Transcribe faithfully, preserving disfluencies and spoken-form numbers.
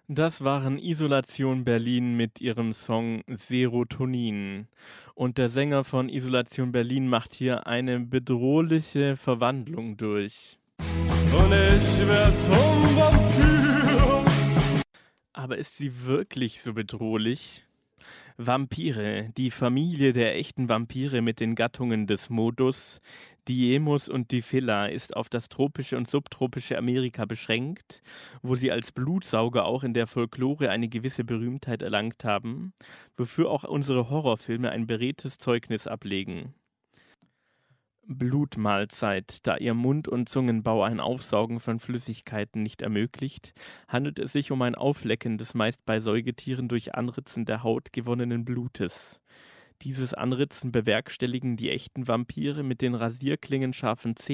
Das waren Isolation Berlin mit ihrem Song „Serotonin“. Und der Sänger von Isolation Berlin macht hier eine bedrohliche Verwandlung durch. Und ich werd zum Vampir. Aber ist sie wirklich so bedrohlich? Vampire, die Familie der echten Vampire mit den Gattungen des Modus, Diemus und Diphila, ist auf das tropische und subtropische Amerika beschränkt, wo sie als Blutsauger auch in der Folklore eine gewisse Berühmtheit erlangt haben, wofür auch unsere Horrorfilme ein beredtes Zeugnis ablegen. Blutmahlzeit. Da ihr Mund- und Zungenbau ein Aufsaugen von Flüssigkeiten nicht ermöglicht, handelt es sich um ein Auflecken des meist bei Säugetieren durch Anritzen der Haut gewonnenen Blutes. Dieses Anritzen bewerkstelligen die echten Vampire mit den rasierklingenscharfen Zähnen